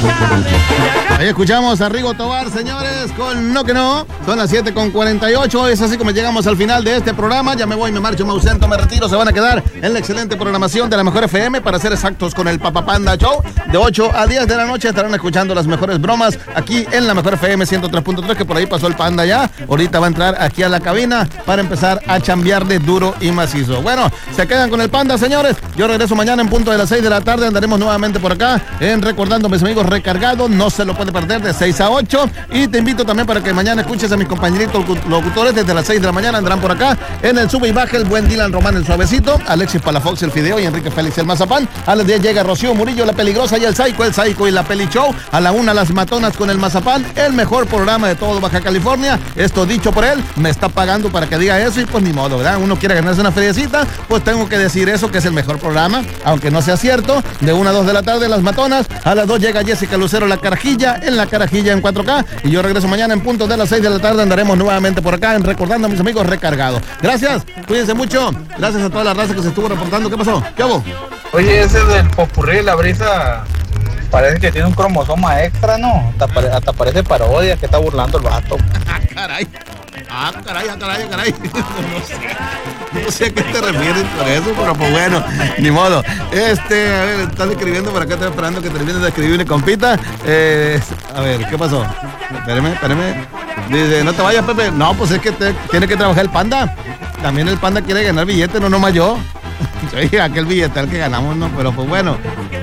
Ahí escuchamos a Rigo Tobar, señores, con No Que No. Son las 7:48. Es así como llegamos al final de este programa. Ya me voy, me marcho, me ausento, me retiro. Se van a quedar en la excelente programación de la Mejor FM, para ser exactos, con el Papá Panda Show. De 8 a 10 de la noche estarán escuchando las mejores bromas aquí en la Mejor FM 103.3, que por ahí pasó el Panda ya. Ahorita va a entrar aquí a la cabina para empezar a chambearle duro y macizo. Bueno, se quedan con el Panda, señores. Yo regreso mañana en punto de las 6 de la tarde. Andaremos nuevamente por acá en Recordando a mis amigos Recargado. No se lo puede perder, de 6 a 8. Y te invito también para que mañana escuches a mis compañeritos locutores. Desde las 6 de la mañana andarán por acá en el sube y baja el buen Dylan Román, el suavecito, Alexis Palafox, el Fideo, y Enrique Félix, el Mazapán. A las 10 llega Rocío Murillo, la peligrosa, y el Psycho y la Peli Show. A la 1 las matonas con el Mazapán, el mejor programa de todo Baja California. Esto dicho por él, me está pagando para que diga eso, y pues ni modo, ¿verdad? Uno quiere ganarse una feriecita, pues tengo que decir eso, que es el mejor programa, aunque no sea cierto. De 1 a 2 de la tarde las matonas. A las 2 llega Jessica Lucero, la Carajilla, en la Carajilla en 4K. Y yo regreso mañana en punto de las 6 de la tarde. Andaremos nuevamente por acá en Recordando a mis amigos Recargados. Gracias, cuídense mucho. Gracias a toda la raza que se estuvo reportando. ¿Qué pasó? ¿Qué hago? Oye, ese del popurrí de la brisa parece que tiene un cromosoma extra, ¿no? Hasta parece parodia, que está burlando el vato. Caray. Caray. No sé a qué te refieres por eso, pero pues bueno, ni modo. A ver, estás escribiendo por acá, estoy esperando que termines de escribirle, compita. A ver, ¿qué pasó? Espérame. Dice, no te vayas, Pepe. No, pues es que tiene que trabajar el Panda. También el Panda quiere ganar billete, no nomás yo. Sí, aquel billete al que ganamos, ¿no? Pero pues bueno. A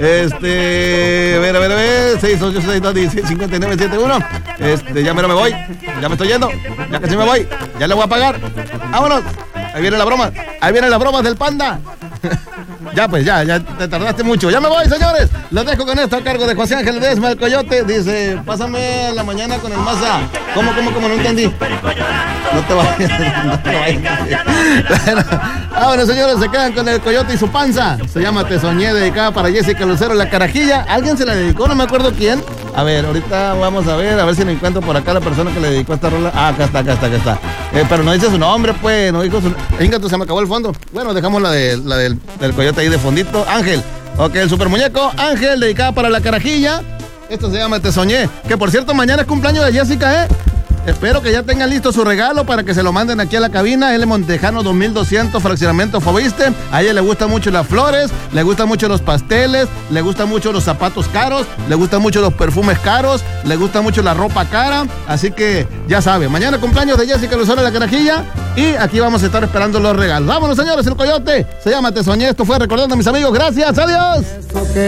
ver. 686625971. Ya me voy. Ya me estoy yendo. Ya casi me voy. Ya le voy a pagar. Vámonos. Ahí viene la broma. Ahí vienen las bromas del Panda. Ya pues, ya te tardaste mucho. Ya me voy, señores. Los dejo con esto a cargo de José Ángel Ledesma, el Coyote. Dice, pásame la mañana con el Maza. ¿Cómo? No entendí. No te vayas. Bueno, señores, se quedan con el Coyote y su panza. Se llama Te Soñé, dedicada para Jessica Lucero, la Carajilla. ¿Alguien se la dedicó? No me acuerdo quién. A ver, ahorita vamos a ver si me encuentro por acá la persona que le dedicó esta rola. Acá está. Pero no dice su nombre, pues, no dijo su... Ingato, se me acabó el fondo. Bueno, dejamos la del Coyote ahí de fondito. Ángel. Ok, el super muñeco Ángel, dedicada para la Carajilla. Esto se llama Te Soñé. Que por cierto, mañana es cumpleaños de Jessica, Espero que ya tengan listo su regalo para que se lo manden aquí a la cabina. L Montejano 2200, fraccionamiento Fobiste. A ella le gustan mucho las flores, le gustan mucho los pasteles, le gustan mucho los zapatos caros, le gustan mucho los perfumes caros, le gusta mucho la ropa cara. Así que ya sabe, mañana cumpleaños de Jessica Lucero, la Carajilla. Y aquí vamos a estar esperando los regalos. Vámonos, señores, el Coyote se llama Te Soñé. Esto fue Recordando a mis amigos. Gracias, adiós.